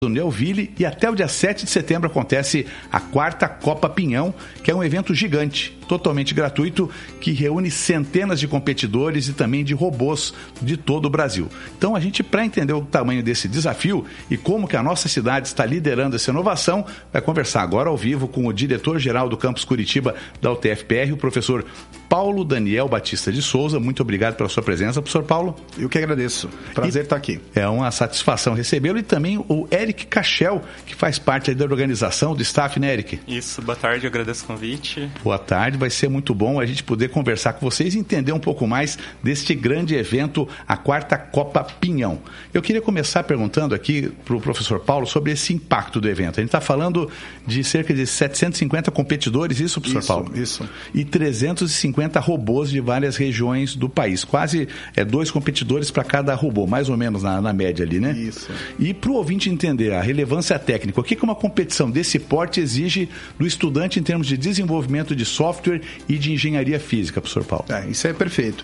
do Neuville, e até o dia 7 de setembro acontece a 4ª Copa Pinhão, que é um evento gigante, totalmente gratuito, que reúne centenas de competidores e também de robôs de todo o Brasil. Então a gente, para entender o tamanho desse desafio e como que a nossa cidade está liderando essa inovação, vai conversar agora ao vivo com o diretor-geral do Campus Curitiba da UTFPR, o professor Paulo Daniel Batista de Souza. Muito obrigado pela sua presença, professor Paulo. Eu que agradeço. Prazer estar aqui. É uma satisfação recebê-lo, e também o Eric Cachel, que faz parte da organização do staff, né, Eric? Isso, boa tarde, eu agradeço o convite. Boa tarde, vai ser muito bom a gente poder conversar com vocês e entender um pouco mais deste grande evento, a 4ª Copa Pinhão. Eu queria começar perguntando aqui para o professor Paulo sobre esse impacto do evento. A gente está falando de cerca de 750 competidores, isso, professor Paulo? Isso. E 350 robôs de várias regiões do país. Quase 2 competidores para cada robô, mais ou menos na média ali, né? Isso. E para o ouvinte entender a relevância técnica, o que uma competição desse porte exige do estudante em termos de desenvolvimento de software e de engenharia física, professor Paulo? Isso é perfeito.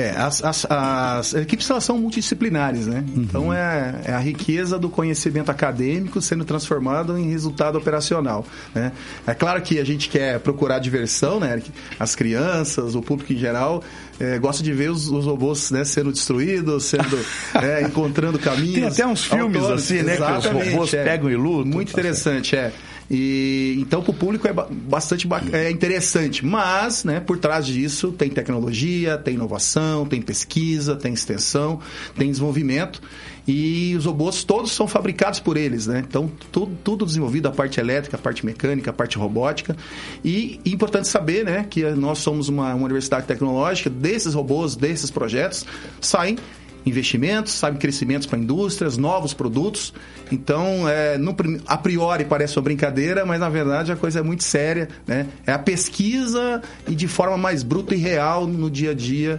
As equipes, elas são multidisciplinares, né? Uhum. Então é a riqueza do conhecimento acadêmico sendo transformado em resultado operacional, né? É claro que a gente quer procurar diversão, né? As crianças, o público em geral, gosta de ver os robôs, né, sendo destruídos, encontrando caminhos. Tem até uns filmes assim, né? Que os robôs pegam e lutam. Muito interessante, E então, para o público é bastante interessante, mas, né, por trás disso tem tecnologia, tem inovação, tem pesquisa, tem extensão, tem desenvolvimento, e os robôs todos são fabricados por eles, né? Então tudo desenvolvido, a parte elétrica, a parte mecânica, a parte robótica. E importante saber, né, que nós somos uma universidade tecnológica. Desses robôs, desses projetos, saem investimentos, sabe, crescimentos para indústrias, novos produtos. Então, a priori parece uma brincadeira, mas na verdade a coisa é muito séria, né? É a pesquisa e de forma mais bruta e real no dia a dia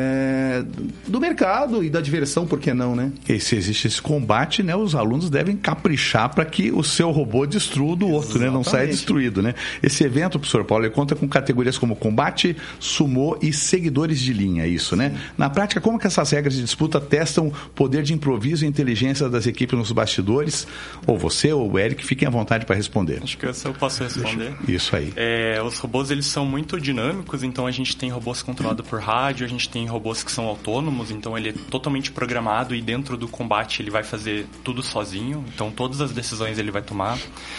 do mercado e da diversão, por que não, né? E se existe esse combate, né, os alunos devem caprichar para que o seu robô destrua o do outro, né? Não saia destruído, né? Esse evento, professor Paulo, ele conta com categorias como combate, sumô e seguidores de linha, isso, né? Na prática, como que essas regras de disputa testam o poder de improviso e inteligência das equipes nos bastidores? Ou você ou o Eric, fiquem à vontade para responder. Acho que eu posso responder. Isso aí. Os robôs, eles são muito dinâmicos, então a gente tem robôs controlados por rádio, a gente tem robôs que são autônomos, então ele é totalmente programado e dentro do combate ele vai fazer tudo sozinho, então todas as decisões ele vai tomar.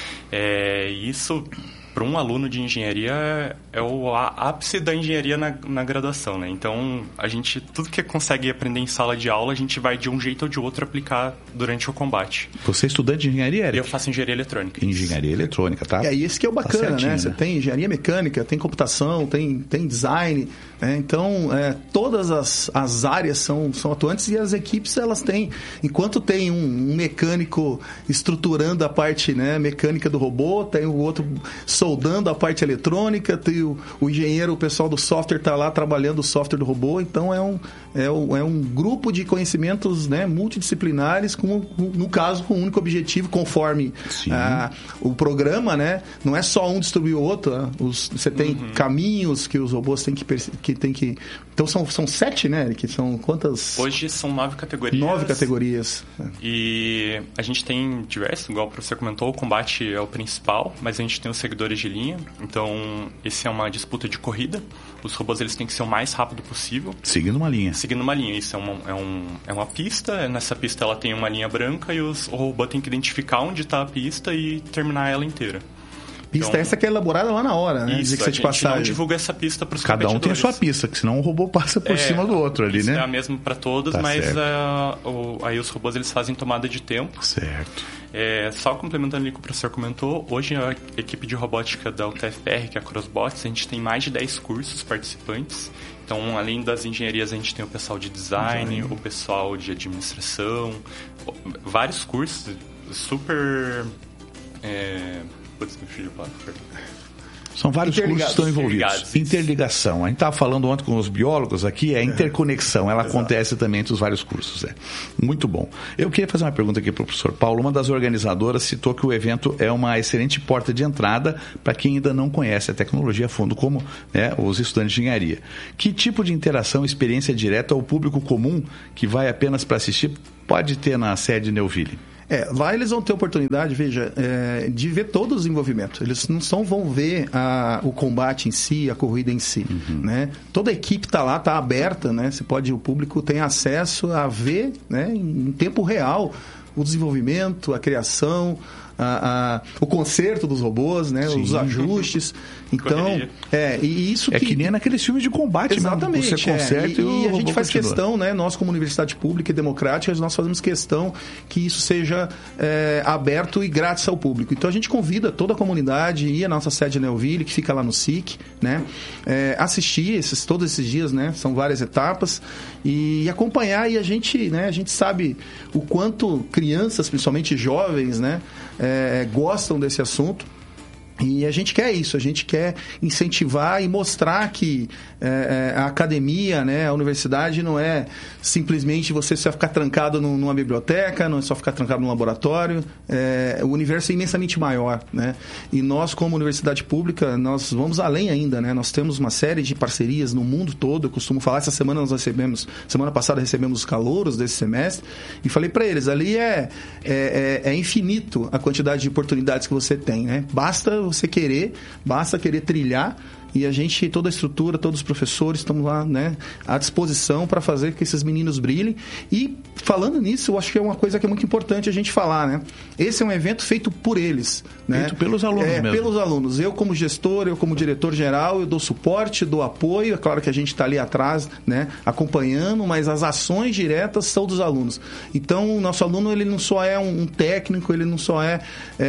Isso, para um aluno de engenharia, é o ápice da engenharia na graduação, né? Então, tudo que consegue aprender em sala de aula, a gente vai de um jeito ou de outro aplicar durante o combate. Você é estudante de engenharia, Eric? Eu faço engenharia eletrônica. Engenharia eletrônica, tá? E isso que é o bacana, né? Você tem engenharia mecânica, tem computação, tem design, né? Então, todas as áreas são atuantes, e as equipes, elas têm... Enquanto tem um mecânico estruturando a parte, né, mecânica do robô, tem o outro soldando a parte eletrônica, tem o engenheiro, o pessoal do software está lá trabalhando o software do robô. Então é um grupo de conhecimentos, né, multidisciplinares, no caso com um único objetivo, conforme o programa, né? Não é só um distribuir o outro, você tem caminhos que os robôs têm que então são 7, né, que são quantas? Hoje são 9 categorias. 9 categorias. E a gente tem diversos, igual o professor comentou, o combate é o principal, mas a gente tem os seguidores de linha. Então, esse é uma disputa de corrida. Os robôs, eles têm que ser o mais rápido possível. Seguindo uma linha. Isso é uma pista. Nessa pista ela tem uma linha branca e o robô tem que identificar onde está a pista e terminar ela inteira. Pista essa que é elaborada lá na hora, né? Isso, a gente não divulga essa pista para os competidores. Cada um tem a sua pista, que senão o robô passa por cima do outro ali, né? É a mesma para todos, tá, mas aí os robôs, eles fazem tomada de tempo. Certo. Só complementando ali o que o professor comentou, hoje a equipe de robótica da UTFPR, que é a Crossbots, a gente tem mais de 10 cursos participantes. Então, além das engenharias, a gente tem o pessoal de design, o pessoal de administração, vários cursos super... São vários cursos que estão envolvidos. Interligação. A gente estava falando ontem com os biólogos aqui, a interconexão. Ela acontece também entre os vários cursos. Muito bom. Eu queria fazer uma pergunta aqui para o professor Paulo. Uma das organizadoras citou que o evento é uma excelente porta de entrada para quem ainda não conhece a tecnologia a fundo, como, né, os estudantes de engenharia. Que tipo de interação, experiência direta ao público comum que vai apenas para assistir pode ter na sede Neuville? Lá eles vão ter oportunidade, veja, de ver todo o desenvolvimento. Eles não só vão ver o combate em si, a corrida em si, né? Toda a equipe está lá, está aberta, né? O público tem acesso a ver, né, em tempo real o desenvolvimento, a criação, o conserto dos robôs, né? Os ajustes. Então, e isso que nem naqueles filmes de combate. Exatamente. Mesmo, você conserta e a gente faz continua. questão, né? Nós, como universidade pública e democrática, nós fazemos questão que isso seja aberto e grátis ao público. Então, a gente convida toda a comunidade e a nossa sede de Neuville, que fica lá no SIC, né? Assistir todos esses dias, né? São várias etapas e acompanhar. E a gente sabe o quanto crianças, principalmente jovens, né? Gostam desse assunto. E a gente quer isso, a gente quer incentivar e mostrar que a academia, né, a universidade não é simplesmente você só ficar trancado numa biblioteca, não é só ficar trancado num laboratório, o universo é imensamente maior, né? E nós, como universidade pública, nós vamos além ainda, né? Nós temos uma série de parcerias no mundo todo. Eu costumo falar, semana passada recebemos os calouros desse semestre, e falei para eles, ali é infinito a quantidade de oportunidades que você tem, né? Basta querer trilhar, e a gente, toda a estrutura, todos os professores estamos lá, né, à disposição para fazer que esses meninos brilhem. E falando nisso, eu acho que é uma coisa que é muito importante a gente falar, né? Esse é um evento feito por eles, né? Feito pelos alunos mesmo. Pelos alunos. Eu como gestor, eu como diretor-geral, eu dou suporte, dou apoio. É claro que a gente está ali atrás, né, acompanhando, mas as ações diretas são dos alunos. Então, o nosso aluno, ele não só é um técnico, ele não só é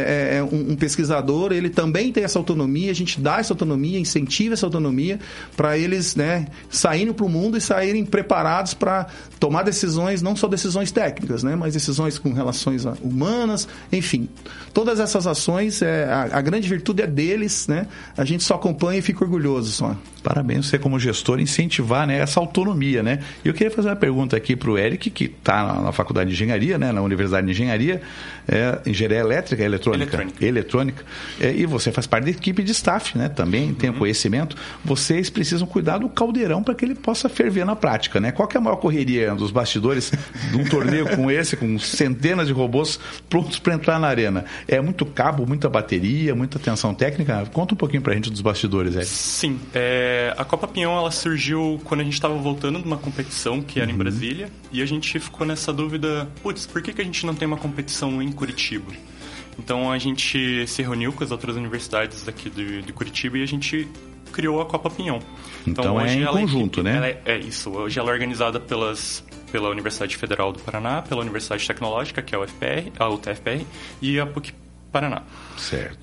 um pesquisador, ele também tem essa autonomia, a gente dá essa autonomia, incentiva essa autonomia para eles, né, saírem para o mundo e saírem preparados para tomar decisões, não só decisões técnicas, né, mas decisões com relações humanas, enfim. Todas essas ações, a grande virtude é deles, né? A gente só acompanha e fica orgulhoso só. Parabéns você como gestor incentivar, né, essa autonomia, né? E eu queria fazer uma pergunta aqui para o Eric, que está na Faculdade de Engenharia, né, na Universidade de Engenharia, Engenharia Elétrica, Eletrônica. E você faz parte da equipe de staff, né? Também tem o conhecimento. Vocês precisam cuidar do caldeirão para que ele possa ferver na prática, né? Qual que é a maior correria dos bastidores de um torneio com centenas de robôs prontos para entrar na arena? É muito cabo, muita bateria, muita tensão técnica? Conta um pouquinho para a gente dos bastidores, Eric. Sim, a Copa Pinhão, ela surgiu quando a gente estava voltando de uma competição que era em Brasília, e a gente ficou nessa dúvida, por que a gente não tem uma competição em Curitiba? Então a gente se reuniu com as outras universidades daqui de Curitiba e a gente criou a Copa Pinhão. Então hoje em conjunto, né? Isso. Hoje ela é organizada pela Universidade Federal do Paraná, pela Universidade Tecnológica, que é a UTFPR, e a PUC Paraná. Certo.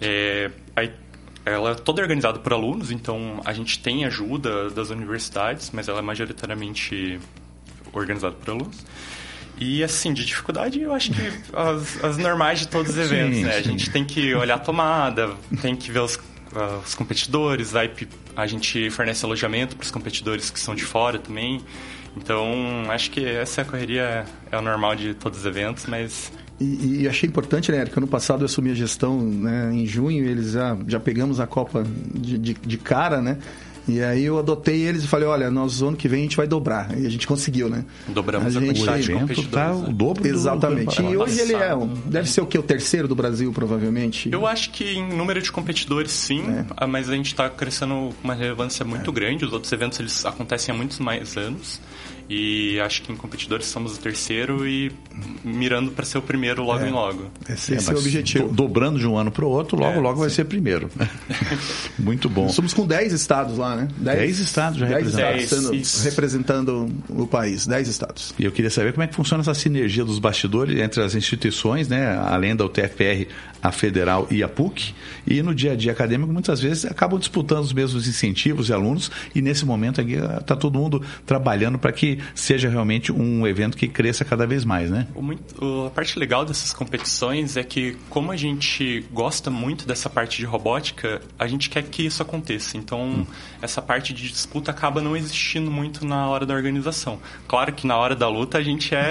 Ela é toda organizada por alunos, então a gente tem ajuda das universidades, mas ela é majoritariamente organizada por alunos. E, assim, de dificuldade, eu acho que as normais de todos os eventos, né? A gente tem que olhar a tomada, tem que ver os competidores, aí a gente fornece alojamento para os competidores que são de fora também. Então, acho que essa correria é a normal de todos os eventos, mas... E achei importante, né, Eric? Ano passado eu assumi a gestão, né, em junho, eles já pegamos a Copa de cara, né? E aí eu adotei eles e falei, olha, nós ano que vem a gente vai dobrar. E a gente conseguiu, né? Dobramos a quantidade de competidores. Tá o dobro. Exatamente. E hoje ele deve ser o quê? O terceiro do Brasil, provavelmente? Eu acho que em número de competidores, sim. Mas a gente está crescendo com uma relevância muito grande. Os outros eventos, eles acontecem há muitos mais anos. E acho que em competidores somos o terceiro e mirando para ser o primeiro logo em logo. Esse é o objetivo. Dobrando de um ano para o outro, logo vai ser primeiro. Muito bom. Somos com 10 estados lá, né? 10 estados já representando o país. 10 estados. E eu queria saber como é que funciona essa sinergia dos bastidores entre as instituições, né? Além da UTFPR, a Federal e a PUC. E no dia a dia acadêmico, muitas vezes, acabam disputando os mesmos incentivos e alunos. E nesse momento aqui está todo mundo trabalhando para que seja realmente um evento que cresça cada vez mais, né? A parte legal dessas competições é que, como a gente gosta muito dessa parte de robótica, a gente quer que isso aconteça. Então, essa parte de disputa acaba não existindo muito na hora da organização. Claro que na hora da luta a gente é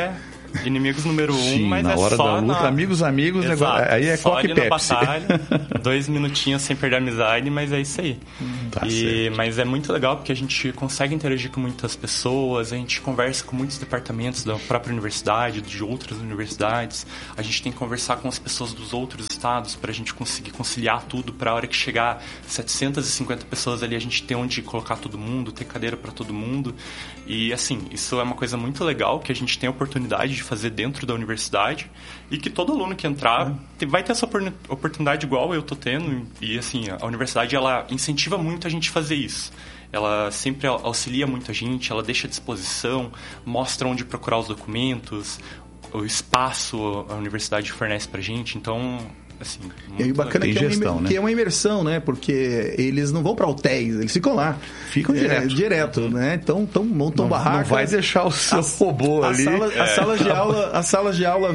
inimigos número 1, Sim, mas na hora só da luta, amigos, Exato, aí é só Coca e ali na Pepsi. batalha, 2 minutinhos sem perder a amizade, mas é isso aí. Mas é muito legal porque a gente consegue interagir com muitas pessoas, a gente conversa com muitos departamentos da própria universidade, de outras universidades, a gente tem que conversar com as pessoas dos outros estados para a gente conseguir conciliar tudo, para a hora que chegar 750 pessoas ali, a gente ter onde colocar todo mundo, ter cadeira para todo mundo. E assim, isso é uma coisa muito legal que a gente tem a oportunidade de fazer dentro da universidade e que todo aluno que entrar vai ter essa oportunidade igual eu tô tendo. E assim, a universidade ela incentiva muito a gente fazer isso. Ela sempre auxilia muito a gente, ela deixa à disposição, mostra onde procurar os documentos, o espaço a universidade fornece pra gente. Então, assim, e o bacana é que é uma imersão, né? Porque eles não vão para hotéis, eles ficam lá. Ficam direto, né? Então montam barraca. Não vai deixar o seu robô ali. As salas de aula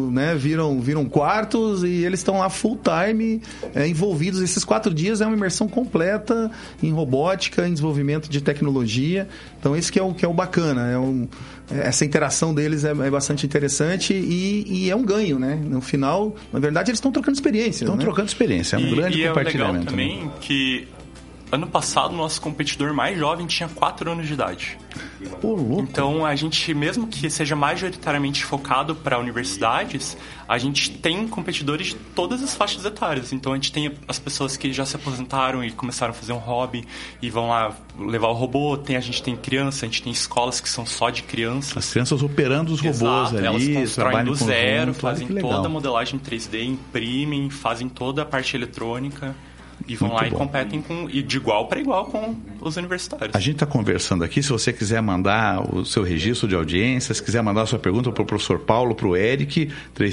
viram quartos e eles estão lá full time envolvidos. Esses 4 dias é uma imersão completa em robótica, em desenvolvimento de tecnologia. Então esse que é o bacana. Essa interação deles é bastante interessante e é um ganho, né? No final, na verdade, eles estão trocando experiência. Estão trocando experiência, é um grande compartilhamento. E é legal também que ano passado o nosso competidor mais jovem tinha 4 anos de idade. Então a gente, mesmo que seja majoritariamente focado para universidades, a gente tem competidores de todas as faixas etárias. Então a gente tem as pessoas que já se aposentaram e começaram a fazer um hobby e vão lá levar o robô. A gente tem criança, a gente tem escolas que são só de crianças. As crianças operando os robôs ali, elas constroem do zero, fazem toda a modelagem 3D, imprimem, fazem toda a parte eletrônica. E vão lá e competem de igual para igual com os universitários. A gente está conversando aqui, se você quiser mandar o seu registro de audiência, se quiser mandar a sua pergunta para o professor Paulo, para o Eric,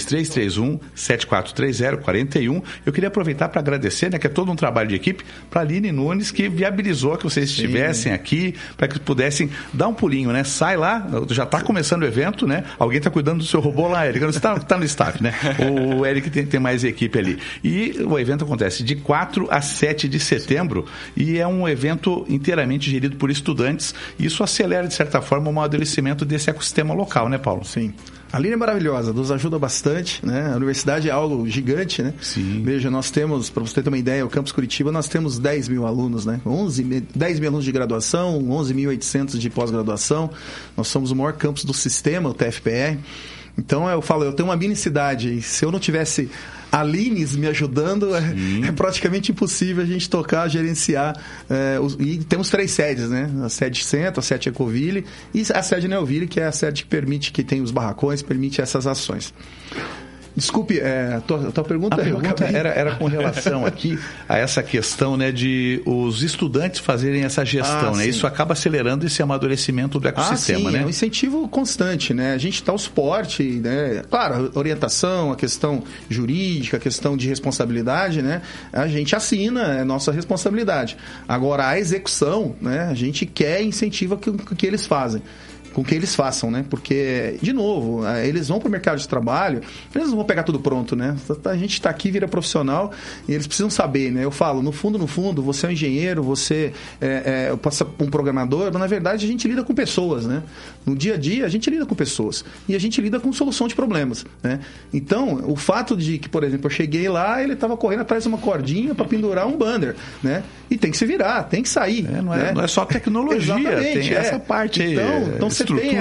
3331-7430-41. Eu queria aproveitar para agradecer, né, que é todo um trabalho de equipe, para a Aline Nunes, que viabilizou que vocês estivessem aqui, para que pudessem dar um pulinho, né? Sai lá, já está começando o evento, né? Alguém está cuidando do seu robô lá, Eric. Você está no staff, né? O Eric tem mais equipe ali. E o evento acontece de 4 a 7 de setembro e é um evento inteiramente gerido por estudantes e isso acelera, de certa forma, o amadurecimento desse ecossistema local, né, Paulo? Sim. A Aline é maravilhosa, nos ajuda bastante, né? A universidade é algo gigante, né? Sim. Veja, nós temos, para você ter uma ideia, o Campus Curitiba, nós temos 10 mil alunos, né? 10 mil alunos de graduação, 11.800 de pós-graduação. Nós somos o maior campus do sistema, o TFPR. Então, eu falo, eu tenho uma mini cidade, e se eu não tivesse Alines me ajudando, é praticamente impossível a gente tocar, gerenciar. E temos 3 sedes, né? A sede Centro, a sede Ecoville e a sede Neoville, que é a sede que permite, que tem os barracões, permite essas ações. Desculpe, tua pergunta... A pergunta era com relação aqui a essa questão, né, de os estudantes fazerem essa gestão, né? Isso acaba acelerando esse amadurecimento do ecossistema, né? É um incentivo constante, né? A gente dá o suporte, né? Claro, a orientação, a questão jurídica, a questão de responsabilidade, né? A gente assina, é nossa responsabilidade. Agora, a execução, né? A gente quer e incentiva que eles fazem. Com que eles façam, né? Porque, de novo, eles vão para o mercado de trabalho, eles não vão pegar tudo pronto, né? A gente está aqui, vira profissional, e eles precisam saber, né? Eu falo, no fundo, você é um engenheiro, você é um programador, mas na verdade a gente lida com pessoas, né? No dia a dia a gente lida com pessoas e a gente lida com solução de problemas, né? Então, o fato de que, por exemplo, eu cheguei lá, ele estava correndo atrás de uma cordinha para pendurar um banner, né? E tem que se virar, tem que sair. Não é só tecnologia, tem essa parte aí. Então você tem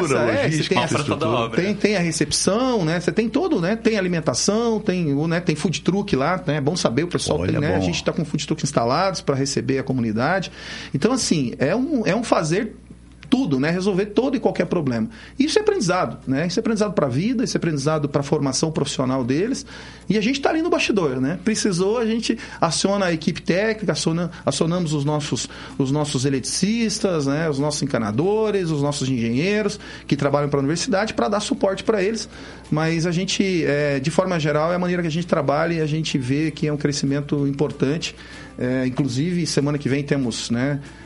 logística, tem a recepção, né? Você tem todo, né? Tem alimentação, tem food truck lá, né? É bom saber, o pessoal tem, né? A gente está com food truck instalados para receber a comunidade. Então, assim, é um fazer tudo, né? Resolver todo e qualquer problema. Isso é aprendizado, né? Isso é aprendizado para a vida, isso é aprendizado para a formação profissional deles. E a gente está ali no bastidor, né? Precisou, a gente aciona a equipe técnica, acionamos os nossos eletricistas, né? Os nossos encanadores, os nossos engenheiros que trabalham para a universidade para dar suporte para eles. Mas a gente, de forma geral, é a maneira que a gente trabalha e a gente vê que é um crescimento importante. Inclusive, semana que vem temos, né,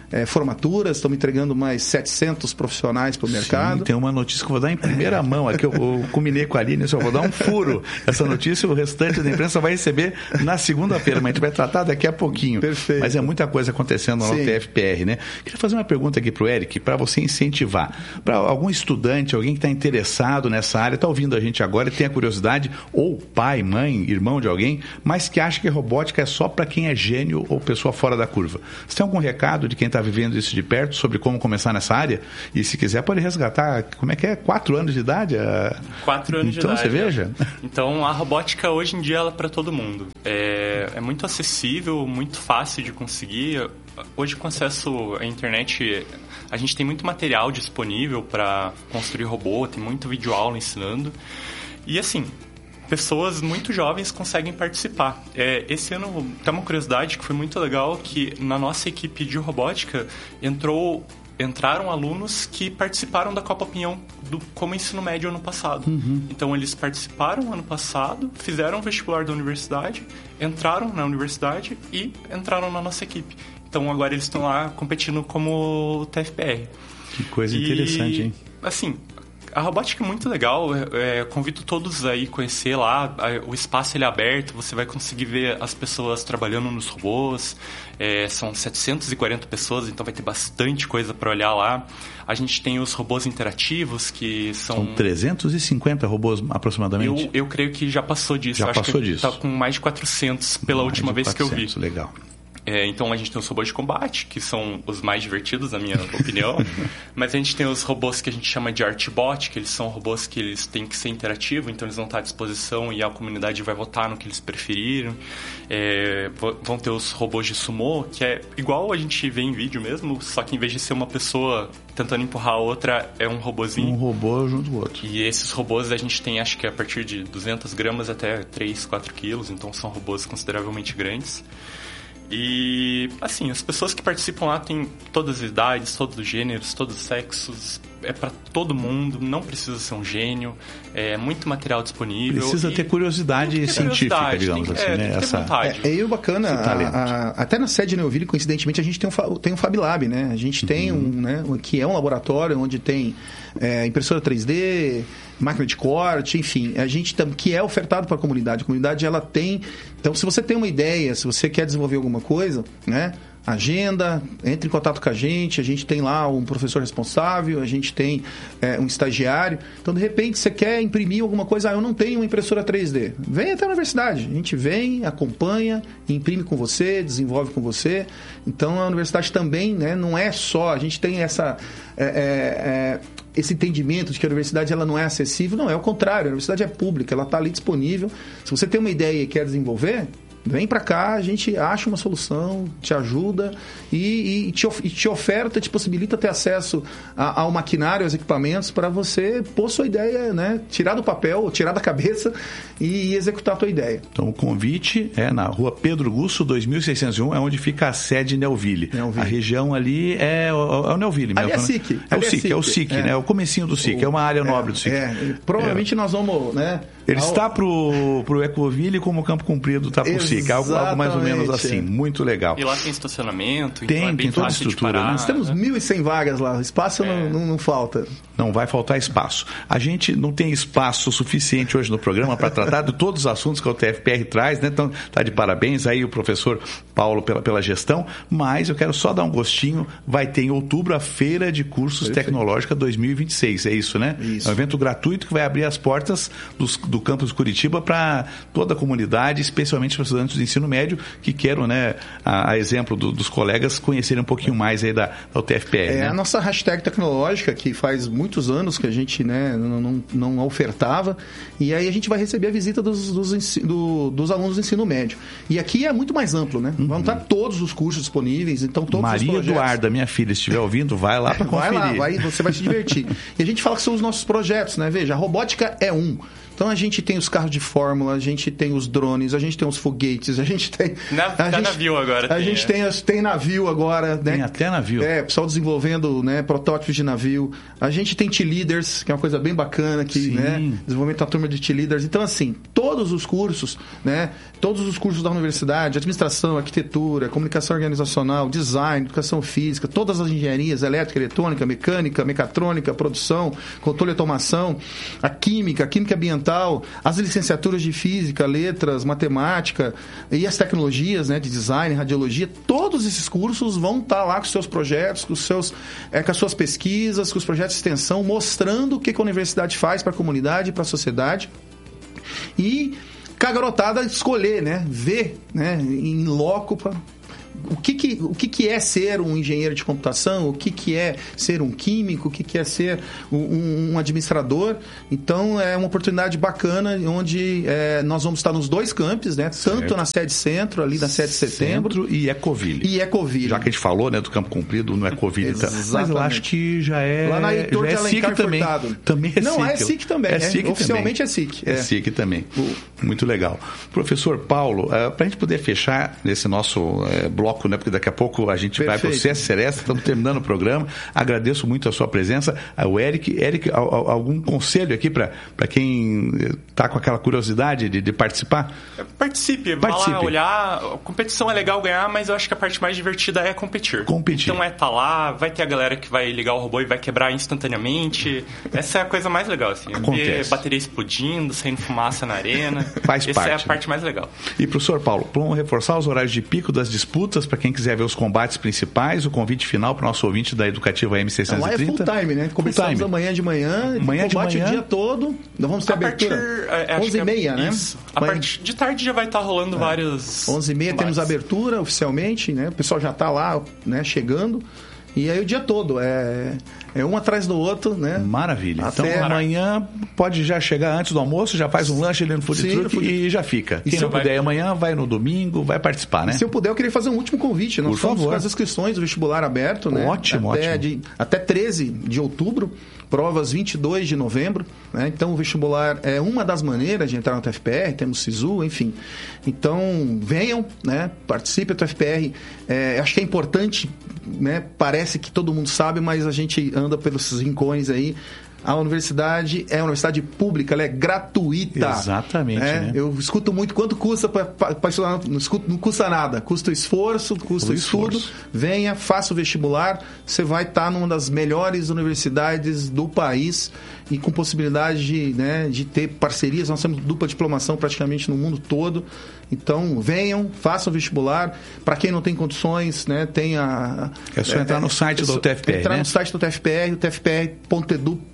formaturas, estamos entregando mais 700 profissionais para o mercado. Sim, tem uma notícia que eu vou dar em primeira mão. Aqui eu combinei com a Aline, só vou dar um furo. Essa notícia o restante da imprensa vai receber na segunda-feira, mas a gente vai tratar daqui a pouquinho. Perfeito. Mas é muita coisa acontecendo no TFPR, né? Queria fazer uma pergunta aqui para o Eric, para você incentivar. Para algum estudante, alguém que está interessado nessa área, está ouvindo a gente agora e tem a curiosidade, ou pai, mãe, irmão de alguém, mas que acha que robótica é só para quem é gênio ou pessoa fora da curva. Você tem algum recado de quem está vivendo isso de perto sobre como começar nessa área? E se quiser pode resgatar, como é que é? 4 anos de idade? 4 anos de idade. Então você veja. Então a robótica hoje em dia ela é para todo mundo. É muito acessível, muito fácil de conseguir. Hoje com acesso à internet a gente tem muito material disponível para construir robô, tem muito videoaula ensinando. E assim, pessoas muito jovens conseguem participar. Esse ano tem uma curiosidade que foi muito legal, que na nossa equipe de robótica entraram alunos que participaram da Copa Pinhão como ensino médio ano passado. Então eles participaram ano passado, fizeram o vestibular da universidade, entraram na universidade e entraram na nossa equipe. Então agora eles estão lá competindo como TFPR. Que coisa interessante, hein? Assim, a robótica é muito legal, convido todos aí a conhecer lá, o espaço ele é aberto, você vai conseguir ver as pessoas trabalhando nos robôs, são 740 pessoas, então vai ter bastante coisa para olhar lá. A gente tem os robôs interativos, que são 350 robôs aproximadamente? Eu creio que já passou disso. Já passou disso. Está com mais de 400 pela última vez que eu vi. Legal. Então a gente tem os robôs de combate, que são os mais divertidos, na minha opinião. Mas a gente tem os robôs que a gente chama de Artbot, que eles são robôs que eles têm que ser interativos, então eles vão estar à disposição e a comunidade vai votar no que eles preferirem. Vão ter os robôs de sumô, que é igual a gente vê em vídeo mesmo, só que em vez de ser uma pessoa tentando empurrar a outra, é um robozinho. Um robô junto com o outro. E esses robôs a gente tem, acho que a partir de 200 gramas até 3, 4 quilos, então são robôs consideravelmente grandes. E, assim, as pessoas que participam lá têm todas as idades, todos os gêneros, todos os sexos. É para todo mundo, não precisa ser um gênio. É muito material disponível. Precisa ter curiosidade científica, digamos assim, né? Tem que ter vontade. E o bacana, até na sede de Neuville, coincidentemente, a gente tem um Fab Lab, né? A gente tem que é um laboratório onde tem impressora 3D, máquina de corte, enfim, a gente que é ofertado para a comunidade. A comunidade, ela tem... Então, se você tem uma ideia, se você quer desenvolver alguma coisa, né? Agenda, entre em contato com a gente tem lá um professor responsável, a gente tem um estagiário. Então, de repente, você quer imprimir alguma coisa, eu não tenho uma impressora 3D. Vem até a universidade, a gente vem, acompanha, imprime com você, desenvolve com você. Então, a universidade também, né, não é só, a gente tem esse entendimento de que a universidade ela não é acessível. Não, é o contrário, a universidade é pública, ela está ali disponível. Se você tem uma ideia e quer desenvolver, vem para cá, a gente acha uma solução, te ajuda e te oferta, te possibilita ter acesso ao maquinário, aos equipamentos para você pôr sua ideia, né? Tirar do papel, tirar da cabeça e executar a tua ideia. Então o convite é na rua Pedro Gusso, 2601, é onde fica a sede Neuville. A região ali é o Neuville mesmo. Ali é SIC. É o SIC, né? É o comecinho do SIC, é uma área nobre do SIC. Provavelmente nós vamos, né? Ele está pro Ecoville como o Campo Comprido está pro SIC, algo mais ou menos assim, muito legal. E lá tem estacionamento, então é bem toda fácil estrutura, de parar. né? Nós temos 1.100 vagas lá, espaço não falta. Não vai faltar espaço. A gente não tem espaço suficiente hoje no programa para tratar de todos os assuntos que o TFPR traz, né? Então, tá de parabéns aí o professor Paulo pela gestão, mas eu quero só dar um gostinho, vai ter em outubro a Feira de Cursos Tecnológica 2026, é isso, né? Isso. É um evento gratuito que vai abrir as portas do campus Curitiba para toda a comunidade, especialmente para os estudantes do ensino médio que queiram, né, a exemplo dos colegas, conhecerem um pouquinho mais aí da UTFPR. A nossa hashtag tecnológica, que faz muitos anos que a gente, né, não ofertava, e aí a gente vai receber a visita dos alunos do ensino médio. E aqui é muito mais amplo, né? Vão estar todos os cursos disponíveis, então todos Maria os projetos. Eduarda, minha filha, se estiver ouvindo, vai lá para conferir. Vai lá, você vai se divertir. E a gente fala que são os nossos projetos, né? Veja, a robótica é um. Então a gente tem os carros de fórmula, a gente tem os drones, a gente tem os foguetes, a gente tem... navio agora. A gente tem navio agora, né? Tem até navio. Pessoal desenvolvendo, né, protótipos de navio. A gente tem T-Leaders, que é uma coisa bem bacana aqui, né? Desenvolvimento da turma de T-Leaders. Então, assim, todos os cursos, né? Todos os cursos da universidade, administração, arquitetura, comunicação organizacional, design, educação física, todas as engenharias, elétrica, eletrônica, mecânica, mecatrônica, produção, controle e automação, a química ambiental, as licenciaturas de física, letras, matemática e as tecnologias, né, de design, radiologia, todos esses cursos vão estar lá com os seus projetos, com as suas pesquisas, com os projetos de extensão, mostrando o que a universidade faz para a comunidade, para a sociedade. E a garotada escolher, né? Ver, né? Em loco o que é ser um engenheiro de computação, o que é ser um químico, o que é ser um administrador. Então, é uma oportunidade bacana, onde nós vamos estar nos 2 campos, né? Tanto na sede centro, ali na 7 de setembro. E Ecoville. Já que a gente falou, né, do Campo Comprido, no Ecoville. Mas eu acho que já é... Lá na Heitor de Alencar Furtado. Também é SIC. Não, é SIC também. Oficialmente é SIC. É SIC também. Muito legal. Professor Paulo, para a gente poder fechar nesse nosso bloco, né? Porque daqui a pouco a gente vai para o CS Seresta, estamos terminando o programa. Agradeço muito a sua presença. O Eric, algum conselho aqui para quem está com aquela curiosidade de participar? Participe. Vá lá olhar. A competição é legal ganhar, mas eu acho que a parte mais divertida é competir. Então estar lá, vai ter a galera que vai ligar o robô e vai quebrar instantaneamente. Essa é a coisa mais legal, assim. Ver bateria explodindo, saindo fumaça na arena. Essa é a parte mais legal. E, professor Paulo, vamos reforçar os horários de pico das disputas para quem quiser ver os combates principais, o convite final para o nosso ouvinte da Educativa M630. Lá é full time, né? Começamos amanhã de manhã, combate o dia todo. Nós vamos ter abertura 11h30, né? Isso. A partir de tarde já vai estar rolando vários 11h30 temos abertura oficialmente, né? O pessoal já está lá, né, chegando. E aí o dia todo, é um atrás do outro, né? Maravilha. Então amanhã pode já chegar antes do almoço, já faz um lanche ali no Food Truck e já fica. Quem não puder amanhã, vai no domingo, vai participar, né? E se eu puder, eu queria fazer um último convite. Nós estamos com as inscrições do vestibular aberto, né? Ótimo. Até 13 de outubro, provas 22 de novembro, né? Então o vestibular é uma das maneiras de entrar no TFPR, temos SISU, enfim. Então venham, né? Participem do TFPR. Acho que é importante, né? Parece que todo mundo sabe, mas a gente anda pelos rincões aí. A universidade é uma universidade pública, ela é gratuita. Exatamente. Né? Eu escuto muito quanto custa para estudar. Não custa nada. Custa esforço, custa estudo. Venha, faça o vestibular. Você vai estar numa das melhores universidades do país e com possibilidade de ter parcerias. Nós temos dupla diplomação praticamente no mundo todo. Então, venham, façam o vestibular. Para quem não tem condições, né, tem a... É só entrar no site do TFPR, entrar no site do TFPR, tfpr.edu.br.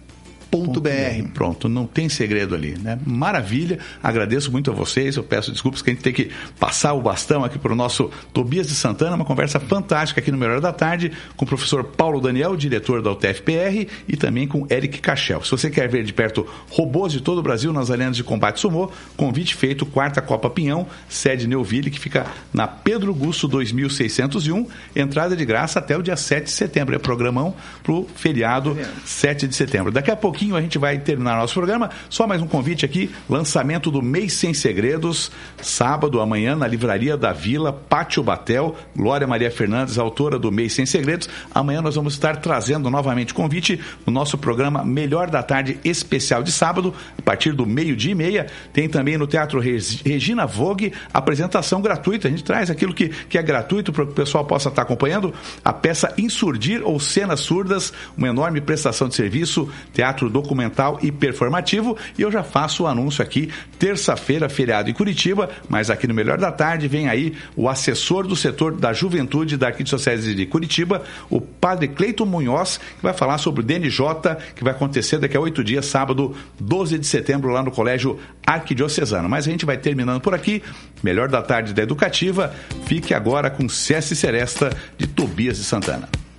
Pronto, não tem segredo ali, né? Maravilha, agradeço muito a vocês, eu peço desculpas que a gente tem que passar o bastão aqui para o nosso Tobias de Santana, uma conversa fantástica aqui no Melhor da Tarde, com o professor Paulo Daniel, diretor da UTFPR, e também com Eric Cachel. Se você quer ver de perto robôs de todo o Brasil nas arenas de combate sumô, convite feito, 4ª Copa Pinhão, sede Neuville, que fica na Pedro Gusto 2601, entrada de graça até o dia 7 de setembro, é programão para o feriado 7 de setembro. Daqui a pouquinho a gente vai terminar nosso programa. Só mais um convite aqui, lançamento do Mês Sem Segredos, sábado, amanhã, na Livraria da Vila, Pátio Batel, Glória Maria Fernandes, autora do Mês Sem Segredos. Amanhã nós vamos estar trazendo novamente o convite no nosso programa Melhor da Tarde especial de sábado, a partir do 12:30. Tem também no Teatro Regina Vogue, apresentação gratuita. A gente traz aquilo que é gratuito para que o pessoal possa estar acompanhando. A peça Insurdir ou Cenas Surdas, uma enorme prestação de serviço, teatro documental e performativo. E eu já faço o anúncio aqui, terça-feira, feriado em Curitiba, mas aqui no Melhor da Tarde vem aí o assessor do setor da juventude da Arquidiocese de Curitiba, o padre Cleiton Munhoz, que vai falar sobre o DNJ, que vai acontecer daqui a 8 dias, sábado, 12 de setembro, lá no Colégio Arquidiocesano. Mas a gente vai terminando por aqui. Melhor da Tarde da Educativa. Fique agora com CS Seresta, de Tobias de Santana.